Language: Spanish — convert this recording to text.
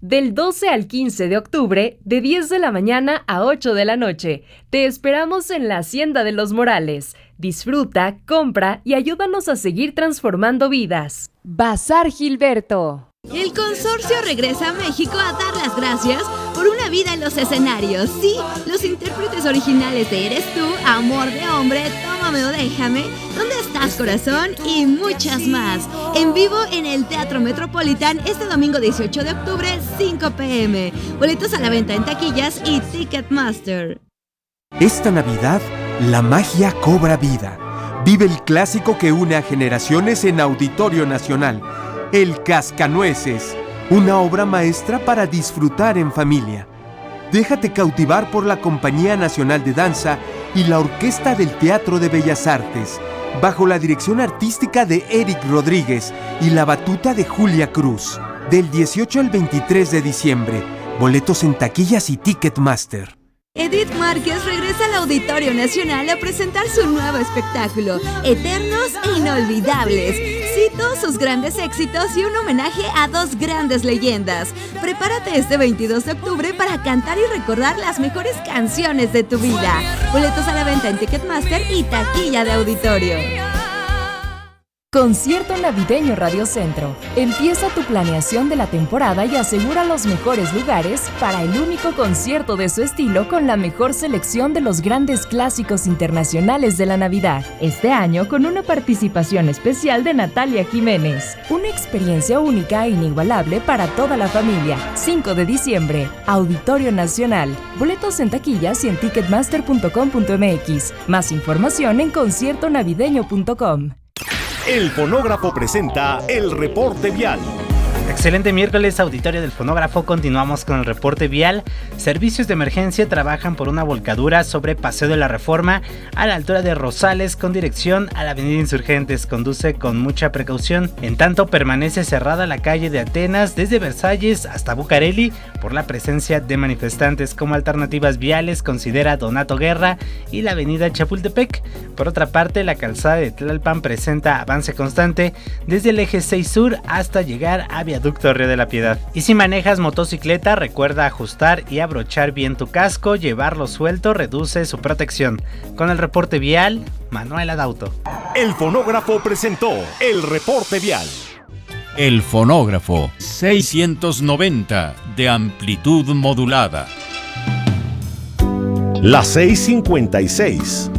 del 12 al 15 de octubre, de 10 de la mañana a 8 de la noche. Te esperamos en la Hacienda de los Morales. Disfruta, compra y ayúdanos a seguir transformando vidas. Bazar Gilberto. El consorcio regresa a México a dar las gracias por una vida en los escenarios. Sí, los intérpretes originales de Eres Tú, Amor de Hombre, Tómame o Déjame, ¿Dónde estás, corazón? Y muchas más. En vivo en el Teatro Metropolitan este domingo 18 de octubre, 5 p.m. Boletos a la venta en taquillas y Ticketmaster. Esta Navidad, la magia cobra vida. Vive el clásico que une a generaciones en Auditorio Nacional. El Cascanueces, una obra maestra para disfrutar en familia. Déjate cautivar por la Compañía Nacional de Danza y la Orquesta del Teatro de Bellas Artes, bajo la dirección artística de Eric Rodríguez y la batuta de Julia Cruz. Del 18 al 23 de diciembre, boletos en taquillas y Ticketmaster. Edith Márquez regresa al Auditorio Nacional a presentar su nuevo espectáculo, Eternos e Inolvidables. Cito sus grandes éxitos y un homenaje a dos grandes leyendas. Prepárate este 22 de octubre para cantar y recordar las mejores canciones de tu vida. Boletos a la venta en Ticketmaster y taquilla de auditorio. Concierto Navideño Radio Centro. Empieza tu planeación de la temporada y asegura los mejores lugares para el único concierto de su estilo con la mejor selección de los grandes clásicos internacionales de la Navidad. Este año con una participación especial de Natalia Jiménez. Una experiencia única e inigualable para toda la familia. 5 de diciembre, Auditorio Nacional. Boletos en taquillas y en ticketmaster.com.mx. Más información en conciertonavideño.com. El Fonógrafo presenta el reporte vial. Excelente miércoles, auditorio del Fonógrafo. Continuamos con el reporte vial. Servicios de emergencia trabajan por una volcadura sobre Paseo de la Reforma a la altura de Rosales con dirección a la Avenida Insurgentes. Conduce con mucha precaución. En tanto, permanece cerrada la calle de Atenas desde Versalles hasta Bucareli por la presencia de manifestantes. Como alternativas viales considera Donato Guerra y la Avenida Chapultepec. Por otra parte, la calzada de Tlalpan presenta avance constante desde el eje 6 sur hasta llegar a Viaducto Río de la Piedad. Y si manejas motocicleta, recuerda ajustar y abrochar bien tu casco. Llevarlo suelto reduce su protección. Con el reporte vial, Manuel Adauto. El Fonógrafo presentó el reporte vial. El Fonógrafo 690 de amplitud modulada. Las 6:56.